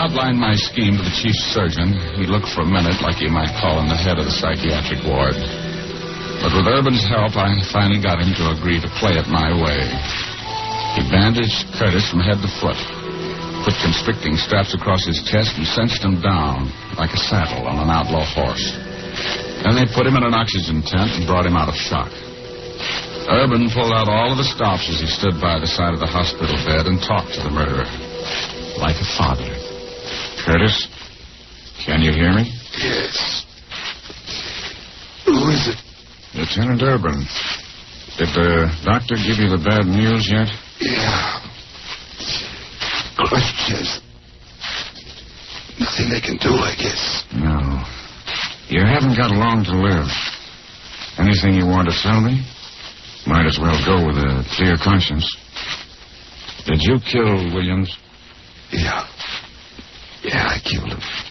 outlined my scheme to the chief surgeon. He looked for a minute like you might call him the head of the psychiatric ward. But with Urban's help, I finally got him to agree to play it my way. He bandaged Curtis from head to foot, put constricting straps across his chest, and cinched him down like a saddle on an outlaw horse. Then they put him in an oxygen tent and brought him out of shock. Urban pulled out all of the stops as he stood by the side of the hospital bed and talked to the murderer like a father. Curtis, can you hear me? Yes. Who is it? Lieutenant Urban. Did the doctor give you the bad news yet? Yeah. Crutches. Nothing they can do, I guess. No. You haven't got long to live. Anything you want to tell me? Might as well go with a clear conscience. Did you kill Williams? Yeah. Yeah, I killed him.